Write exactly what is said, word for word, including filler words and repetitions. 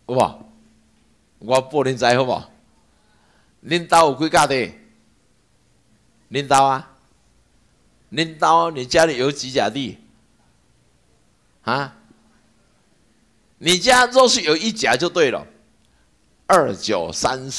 有无？我报恁知好无？恁兜有几架地？恁兜啊？恁兜你家里有几甲地？啊？你家若是有一甲就对了，二九三四。